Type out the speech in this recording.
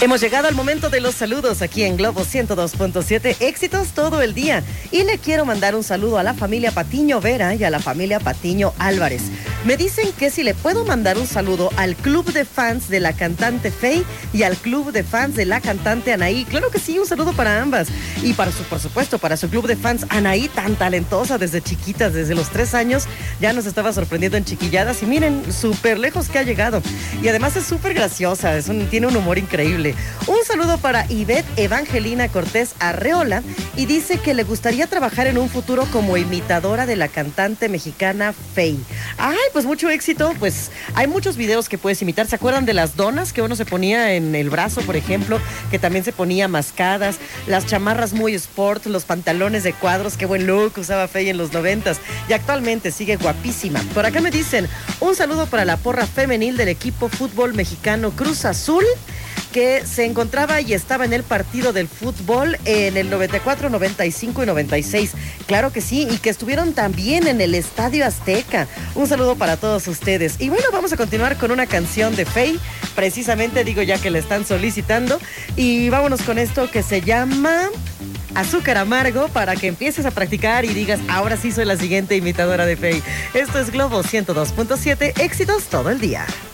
Hemos llegado al momento de los saludos aquí en Globo 102.7, éxitos todo el día. Y le quiero mandar un saludo a la familia Patiño Vera y a la familia Patiño Álvarez. Me dicen que si le puedo mandar un saludo al club de fans de la cantante Faye y al club de fans de la cantante Anaí. Claro que sí, un saludo para ambas. Y por supuesto, para su club de fans, Anaí, tan talentosa desde chiquitas, desde los 3 años, ya nos estaba sorprendiendo en chiquilladas. Y miren, súper lejos que ha llegado. Y además es súper graciosa, tiene un humor increíble. Un saludo para Ivette Evangelina Cortés Arreola y dice que le gustaría trabajar en un futuro como imitadora de la cantante mexicana Faye. Ay, pues mucho éxito, pues hay muchos videos que puedes imitar. ¿Se acuerdan de las donas que uno se ponía en el brazo, por ejemplo? Que también se ponía mascadas, las chamarras muy sport, los pantalones de cuadros, qué buen look usaba Faye en los 90s y actualmente sigue guapísima. Por acá me dicen, un saludo para la porra femenil del equipo fútbol mexicano Cruz Azul, que se encontraba y estaba en el partido del fútbol en el 94, 95 y 96. Claro que sí, y que estuvieron también en el Estadio Azteca. Un saludo para todos ustedes. Y bueno, vamos a continuar con una canción de Faye, precisamente digo ya que la están solicitando. Y vámonos con esto que se llama Azúcar Amargo, para que empieces a practicar y digas, ahora sí soy la siguiente imitadora de Faye. Esto es Globo 102.7, éxitos todo el día.